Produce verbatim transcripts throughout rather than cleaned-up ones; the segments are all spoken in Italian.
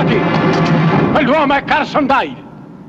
tutti! Quell'uomo è Carson Dyle!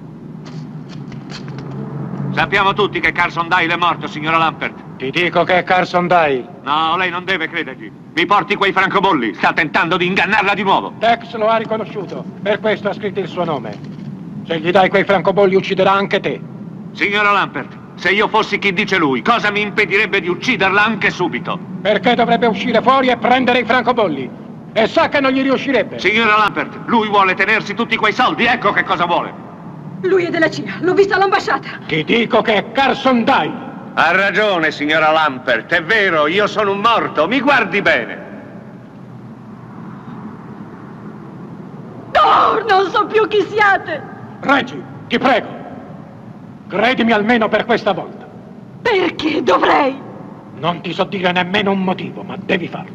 Sappiamo tutti che Carson Dyle è morto, signora Lampert. Ti dico che è Carson Dyle. No, lei non deve credergli. Mi porti quei francobolli. Sta tentando di ingannarla di nuovo. Tex lo ha riconosciuto, per questo ha scritto il suo nome. Se gli dai quei francobolli ucciderà anche te. Signora Lampert, se io fossi chi dice lui, cosa mi impedirebbe di ucciderla anche subito? Perché dovrebbe uscire fuori e prendere i francobolli? E sa che non gli riuscirebbe. Signora Lampert, lui vuole tenersi tutti quei soldi, ecco che cosa vuole. Lui è della C I A, l'ho visto all'ambasciata. Ti dico che è Carson Dyle. Ha ragione, signora Lampert, è vero, io sono un morto, mi guardi bene. Oh, non so più chi siate. Reggie, ti prego. Credimi almeno per questa volta. Perché dovrei? Non ti so dire nemmeno un motivo, ma devi farlo.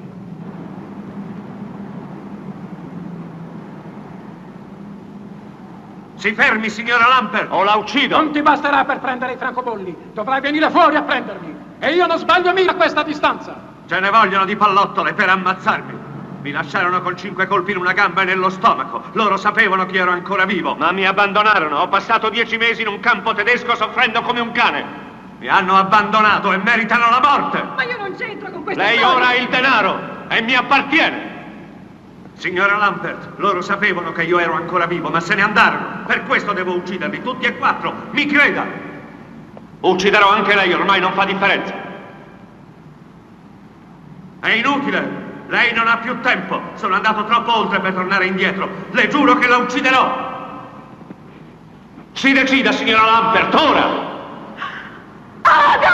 Si fermi, signora Lampert, o la uccido. Non ti basterà per prendere i francobolli. Dovrai venire fuori a prendermi. E io non sbaglio mica a questa distanza. Ce ne vogliono di pallottole per ammazzarmi. Mi lasciarono con cinque colpi in una gamba e nello stomaco. Loro sapevano che ero ancora vivo. Ma mi abbandonarono. Ho passato dieci mesi in un campo tedesco soffrendo come un cane. Mi hanno abbandonato e meritano la morte. Ma io non c'entro con questa Lei storia. ora ha il denaro e mi appartiene. Signora Lampert, loro sapevano che io ero ancora vivo, ma se ne andarono. Per questo devo ucciderli, tutti e quattro. Mi creda. Ucciderò anche lei, ormai non fa differenza. È inutile. Lei non ha più tempo. Sono andato troppo oltre per tornare indietro. Le giuro che la ucciderò. Si decida, signora Lampert, ora. Ada!